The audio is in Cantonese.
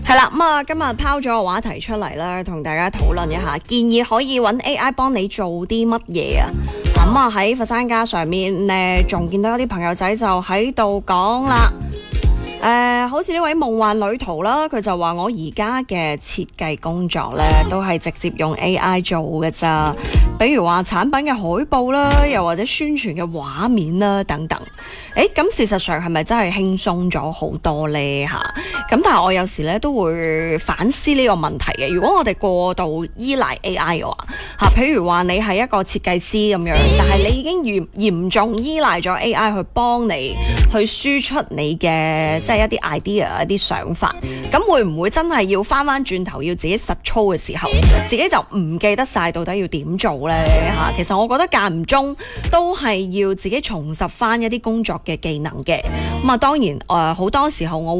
係啦，今日拋咗個話題出嚟啦，同大家討論一下，建議可以揾 AI 幫你做啲乜嘢啊？喺佛山街上面呢，仲見到有啲朋友仔就喺度講啦。好似呢位夢幻旅途啦，佢就話我而家嘅設計工作呢，都係直接用 AI 做嘅咋，比如話產品嘅海報啦，又或者宣傳嘅畫面啦等等。咁事實上係咪真係輕鬆咗好多呢？咁但係我有時呢都會反思呢個問題嘅。如果我哋過度依賴 AI 嘅話，譬如話你係一個設計師咁樣，但係你已經嚴重依賴咗 AI 去幫你去輸出你嘅即係一啲 idea 一啲想法，咁會唔會真係要翻轉頭要自己實操嘅時候，自己就唔記得晒到底要點做呢？其實我覺得間唔中都係要自己重拾翻一啲工作嘅技能嘅。當然好多時候我